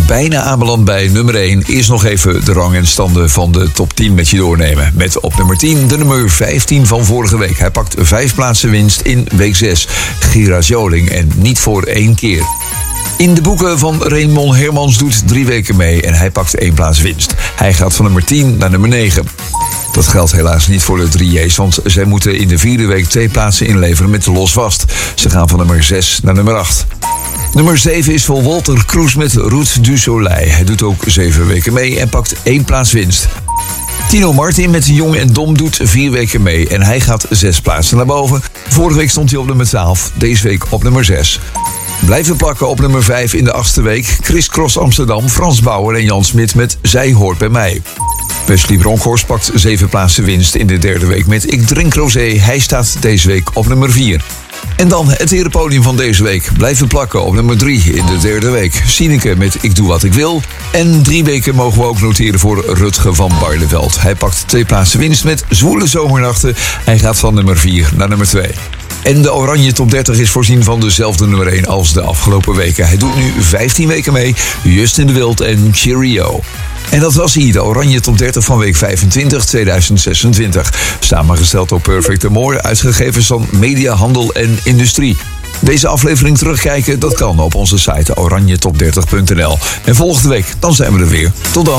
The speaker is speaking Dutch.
bijna aanbeland bij nummer 1. Eerst nog even de rang en standen van de top 10 met je doornemen. Met op nummer 10 de nummer 15 van vorige week. Hij pakt 5 plaatsen winst in week 6. Gira Joling en niet voor 1 keer. In de boeken van Raymond Hermans doet 3 weken mee en hij pakt 1 plaats winst. Hij gaat van nummer 10 naar nummer 9. Dat geldt helaas niet voor de 3J's, want zij moeten in de 4e week 2 plaatsen inleveren met Los Vast. Ze gaan van nummer 6 naar nummer 8. Nummer 7 is voor Walter Kroes met Route du Soleil. Hij doet ook 7 weken mee en pakt 1 plaats winst. Tino Martin met Jong en Dom doet 4 weken mee en hij gaat 6 plaatsen naar boven. Vorige week stond hij op nummer 12, deze week op nummer 6. Blijven plakken op nummer 5 in de 8e week. Chris Cross Amsterdam, Frans Bauer en Jan Smit met Zij hoort bij mij. Wesley Bronkhorst pakt 7 plaatsen winst in de 3e week met Ik drink rosé. Hij staat deze week op nummer 4. En dan het erepodium van deze week. Blijven plakken op nummer 3 in de 3e week. Sineke met Ik doe wat ik wil. En 3 weken mogen we ook noteren voor Rutger van Barneveld. Hij pakt 2 plaatsen winst met Zwoele zomernachten. Hij gaat van nummer 4 naar nummer 2. En de Oranje Top 30 is voorzien van dezelfde nummer 1 als de afgelopen weken. Hij doet nu 15 weken mee. Justin de Wild en Cheerio. En dat was hij, de Oranje Top 30 van week 25 2026. Samengesteld door Perfect Amore, uitgegevens van Media, Handel en Industrie. Deze aflevering terugkijken, dat kan op onze site oranjetop30.nl. En volgende week, dan zijn we er weer. Tot dan.